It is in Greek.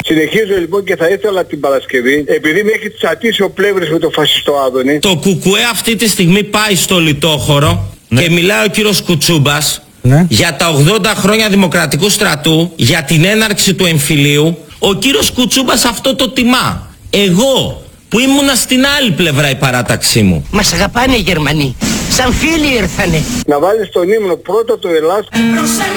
Συνεχίζω λοιπόν και θα ήθελα την Παρασκευή, επειδή με έχει τσατίσει ο Πλεύρης με το φασιστό Άδωνη. Το Κουκουέ αυτή τη στιγμή πάει στο λιτόχωρο και μιλάει ο κύριος Κουτσούμπας για τα 80 χρόνια Δημοκρατικού Στρατού, για την έναρξη του εμφυλίου. Ο κύριος Κουτσούμπας αυτό το τιμά. Εγώ που ήμουνα στην άλλη πλευρά η παράταξή μου. Μας αγαπάνε οι Γερμανοί. Σαν φίλοι ήρθανε. Να βάλεις τον ύμνο πρώτα το Ελλάς.